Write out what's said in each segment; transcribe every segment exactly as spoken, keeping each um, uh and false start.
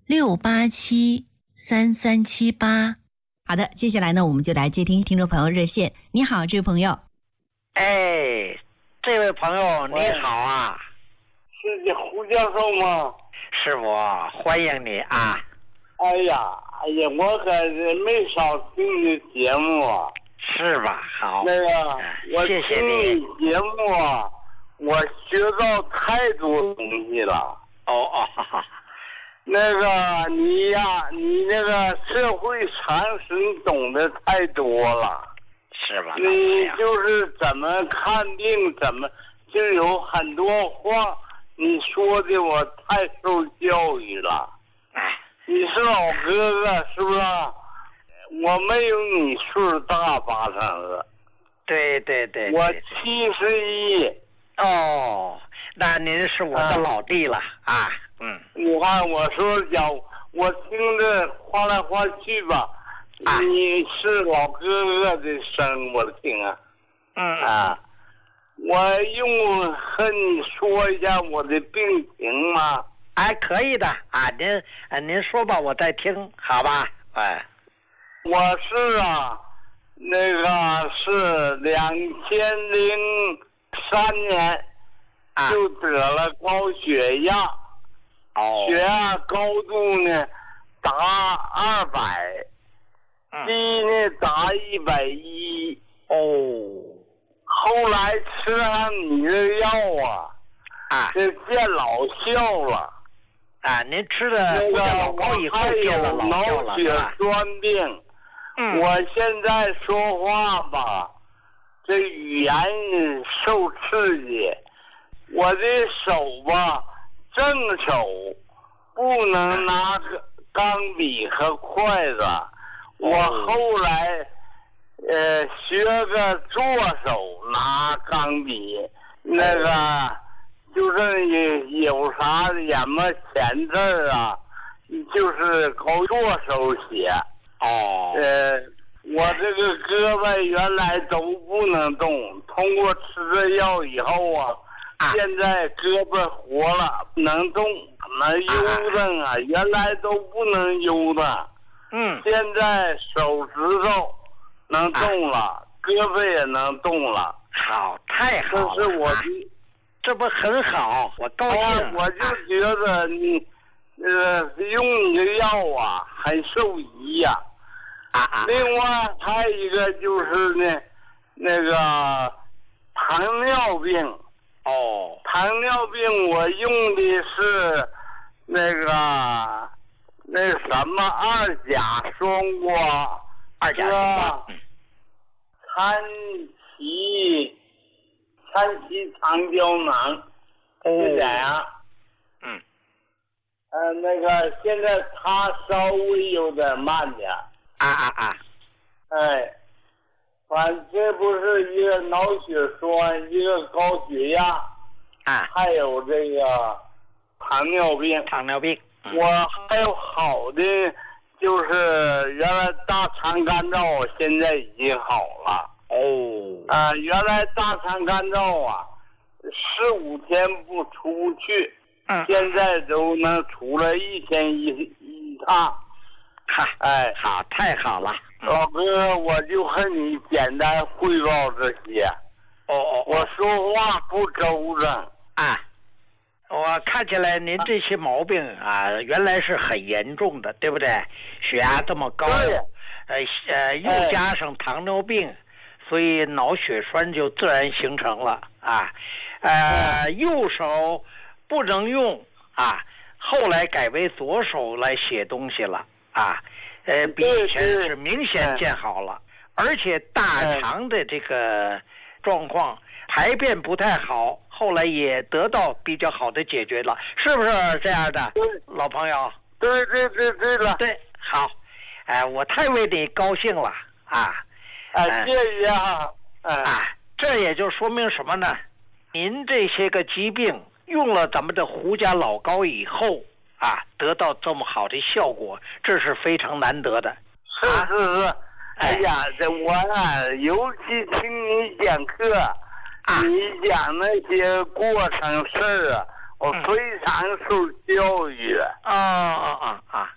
六八七三三七八。 好的，接下来呢，我们就来接听听众朋友热线。你好，这位朋友。 哎，这位朋友你好啊， 是你胡教授吗？ 是我，欢迎你啊。 哎呀，哎呀，我可是没少听你节目啊。 是吧？好。 那个，我谢谢听你你节目啊，我学到太多东西了。 哦哦，哈哈。 那个你呀，你那个社会常识你懂得太多了。 是吧？ 你就是怎么看病，怎么就有很多话你说的我太受教育了。 哎， 你是老哥哥是不是？我没有你岁大八成了。 对对对， 我七十一。 哦，那您是我的老弟了啊。啊嗯， 你看我说讲，我听着话来话去吧。啊、你是老哥哥的声，我听啊。 嗯啊，我用和你说一下我的病情吗？ 哎，可以的啊，您啊您说吧，我在听，好吧？哎， 我是啊，那个是两千零三年就得了高血压， 哦， 血压高度呢达二百。低呢达一百一哦， 后来吃上你的药啊， 啊， 这见老效了。 啊，您吃的那个老高以后见了老效了， 脑血栓病。 嗯， 我现在说话吧，这语言受刺激，我的手吧，正手不能拿钢笔和筷子。我后来，呃，学个左手拿钢笔，那个就是有有啥什么钱字啊，就是靠左手写。 哦。 呃，我这个胳膊原来都不能动，通过吃了药以后啊，啊现在胳膊活了，能动，能悠着啊，原来都不能悠着。 嗯， 现在手指头能动了，啊、胳膊也能动了。 好，太好了！ 这是我的， 这不很好，我高兴。 啊、我就觉得你，呃，用你的药啊，很受益呀、 啊。啊啊！ 另外还有一个就是呢，那个糖尿病。 哦。 糖尿病我用的是那个。那什么二甲双胍， 二甲双胍， 参旗参旗长胶囊，这点啊， 嗯， 呃，那个现在他稍微有点慢点， 啊啊啊， 哎，反正这不是一个脑血栓，一个高血压， 啊， 还有这个糖尿病， 糖尿病。 我还有好的，就是原来大肠干燥，现在已经好了。 哦。 啊、呃，原来大肠干燥啊，十五天不出去， 嗯， 现在都能出来一天一一趟。 哈， 哎， 好，太好了， 嗯、老哥，我就和你简单汇报这些。 哦哦， 我说话不周正啊。我看起来您这些毛病啊，原来是很严重的，对不对？血压这么高，呃呃，又加上糖尿病，所以脑血栓就自然形成了啊。呃，右手不能用啊，后来改为左手来写东西了啊，呃，比以前是明显见好了，而且大肠的这个状况，排便不太好。后来也得到比较好的解决了，是不是这样的，老朋友？ 对对对对了， 对，好，哎、呃，我太为你高兴了啊！ 啊，谢谢啊！ 啊，这也就说明什么呢？您这些个疾病用了咱们的胡家老膏以后啊，得到这么好的效果，这是非常难得的。 是是是，啊、哎呀，这我啊，尤其听你讲课。你讲那些过程事儿啊，我非常受教育。 啊啊啊啊！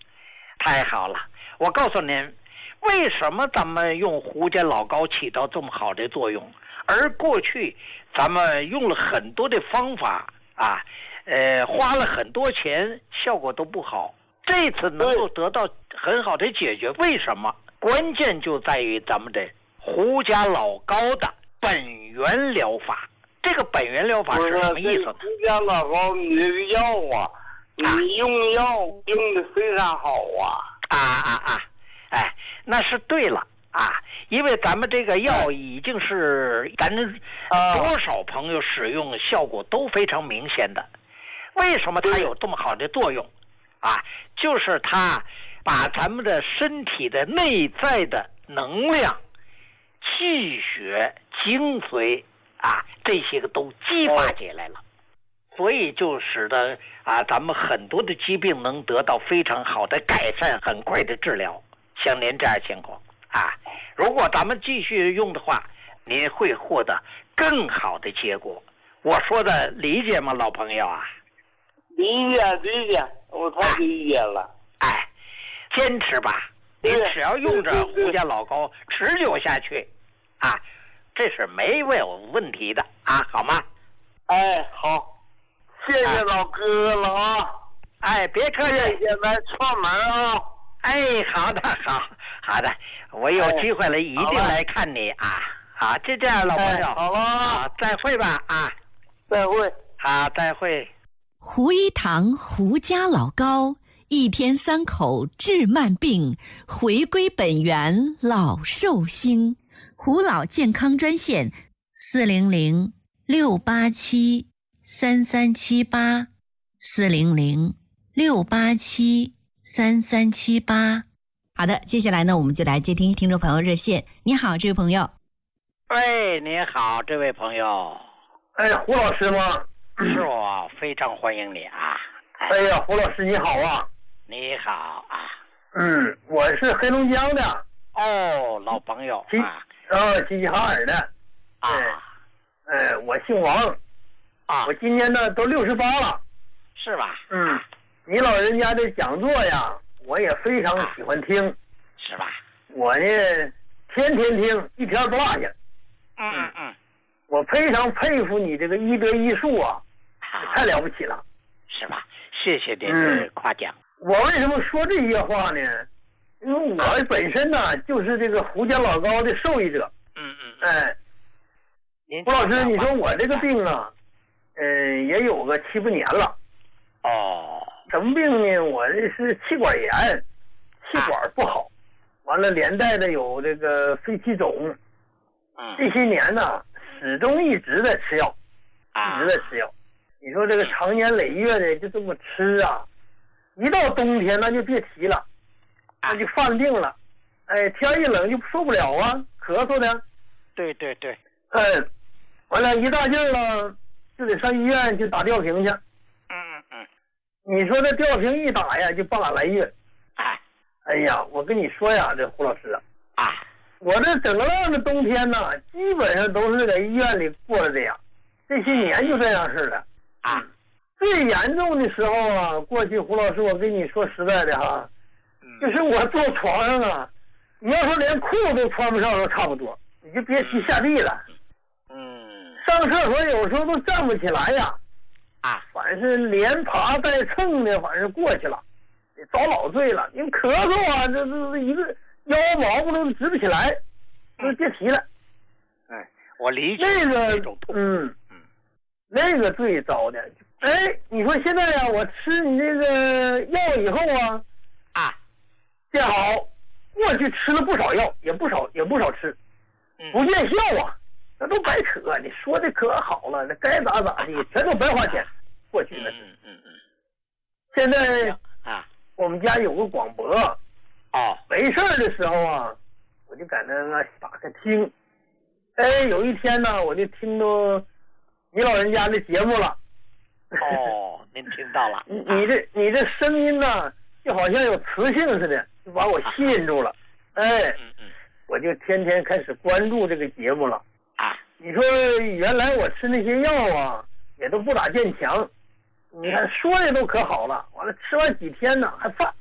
好了，我告诉您，为什么咱们用胡家老膏起到这么好的作用，而过去咱们用了很多的方法啊，呃，花了很多钱，效果都不好。这次能够得到很好的解决，为什么？关键就在于咱们的胡家老膏的本源疗法。这个本源疗法是什么意思呢？ 胡家老膏，你这个药啊，你用药用的非常好啊！ 啊啊啊！哎，那是对了啊，因为咱们这个药已经是咱多少朋友使用效果都非常明显的。为什么它有这么好的作用？啊，就是它把咱们的身体的内在的能量、气血、精髓啊，这些个都激发起来了，所以就使得啊，咱们很多的疾病能得到非常好的改善，很快的治疗。像您这样情况啊，如果咱们继续用的话，您会获得更好的结果。我说的理解吗，老朋友啊？ 理解理解，我太理解了。 哎，坚持吧，您只要用着胡家老膏持久下去，啊，这是没有问题的啊，好吗？ 哎，好，谢谢老哥了啊！ 哎，别客气， 谢谢来串门啊！ 哎，好的，好好的，我有机会了，一定来看你啊！好，就这样，老朋友， 好了， 好，再会吧啊！ 再会， 好，再会。 胡一堂胡家老膏，一天三口治慢病，回归本源老寿星。胡老健康专线四零零六八七三三七八四零零六八七三三七八。 好的，接下来呢，我们就来接听听众朋友热线。你好，这位朋友。 喂，您好，这位朋友。 哎，胡老师吗？ 是我，非常欢迎你啊！ 哎呀，胡老师你好啊！ 你好啊！ 嗯，我是黑龙江的。 哦，老朋友啊。 呃，齐齐哈尔的。 啊。 哎，我姓王。 啊。 我今年呢都六十八了。 是吧？ 嗯，你老人家的讲座呀，我也非常喜欢听。啊、 是吧？ 我呢，天天听，一天不落下。 嗯嗯嗯。 我非常佩服你这个医德医术啊，太了不起了， 是吧？谢谢您的夸奖。 嗯、我为什么说这些话呢？因为我本身呢就是这个胡家老膏的受益者。 嗯嗯。 哎， 您胡老师，你说我这个病啊，嗯、呃，也有个七八年了。 哦。 什么病呢？我这是气管炎，气管不好，完了连带的有这个肺气肿。 嗯。 这些年呢。始终一直在吃药，一直在吃药。你说这个长年累月的就这么吃啊，一到冬天那就别提了，那就犯病了。哎，天一冷就受不了啊，咳嗽的。 对对对。 哎，完了，一大劲儿了，就得上医院去打吊瓶去。 嗯嗯嗯。 你说这吊瓶一打呀，就半拉来月。 哎。 哎呀，我跟你说呀，这胡老师啊。 啊。 我这整个浪的冬天呢，基本上都是在医院里过的这样，这些年就这样似的啊。 最严重的时候啊，过去胡老师，我跟你说实在的哈， 嗯、 就是我坐床上啊，你要说连裤子都穿不上都差不多，你就别提下地了。 嗯。 上厕所有时候都站不起来呀。 啊。 反正连爬带蹭的，反正过去了，遭老罪了。因为咳嗽啊，这这一个。腰毛不都直不起来，就别提了。 哎，我理解那个， 种痛。 嗯嗯，那个最糟的。哎，你说现在呀、啊，我吃你这个药以后啊， 啊， 见好，过去吃了不少药，也不少也不少吃， 嗯、 不见效啊，那都白扯。你说的可好了，那该咋咋的，全都白花钱。过去那是。 嗯嗯嗯。 现在啊， 我们家有个广播。 哦， 没事儿的时候啊，我就在那个打开听。哎，有一天呢，我就听到你老人家的节目了。 哦，您听到了。 你你这你这声音呢，就好像有磁性似的，就把我吸引住了。哎， 嗯嗯， 我就天天开始关注这个节目了。 啊， 你说原来我吃那些药啊，也都不咋见强。你看说的都可好了，完了吃完几天呢还犯。